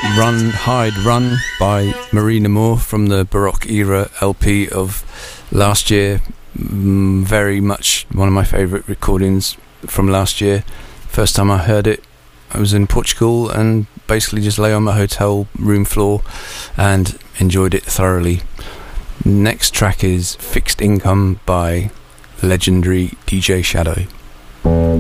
Run, Hide, Run by Marina Moore from the Baroque Era LP of last year. Very much one of my favourite recordings from last year. First time I heard it, I was in Portugal and basically just lay on my hotel room floor and enjoyed it thoroughly. Next track is Fixed Income by legendary DJ Shadow.